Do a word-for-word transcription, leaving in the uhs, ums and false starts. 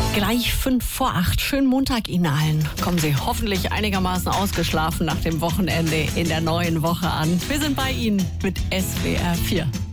Gleich fünf vor acht. Schönen Montag Ihnen allen. Kommen Sie hoffentlich einigermaßen ausgeschlafen nach dem Wochenende in der neuen Woche an. Wir sind bei Ihnen mit S W R vier.